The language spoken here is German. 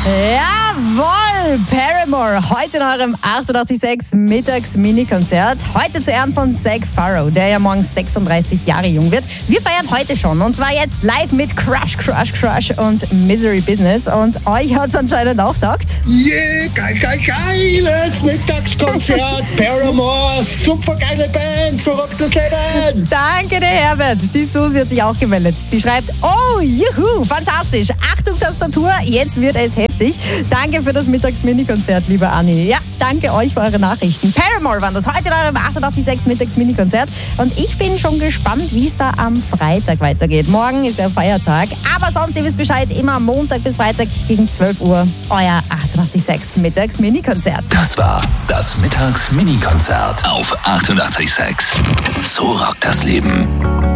Jawohl, Paramore, heute in eurem 88.6 Mittags-Mini-Konzert. Heute zu Ehren von Zac Farrow, der ja morgen 36 Jahre jung wird. Wir feiern heute schon und zwar jetzt live mit Crush, Crush, Crush und Misery Business. Und euch hat es anscheinend auch taugt. Yeah, geiles Mittagskonzert. Paramore, super geile Band, so rockt das Leben. Danke, der Herbert. Die Susi hat sich auch gemeldet. Sie schreibt, oh, juhu, fantastisch. Achtung, Tastatur, jetzt wird es heftig. Danke für das Mittags-Mini-Konzert, liebe Anni. Ja, danke euch für eure Nachrichten. Paramore waren das heute in eurem 88.6 Mittags-Mini-Konzert. Und ich bin schon gespannt, wie es da am Freitag weitergeht. Morgen ist ja Feiertag. Aber sonst, ihr wisst Bescheid, immer Montag bis Freitag gegen 12 Uhr. Euer 88.6 Mittags-Mini-Konzert. Das war das Mittags-Mini-Konzert auf 88.6. So rockt das Leben.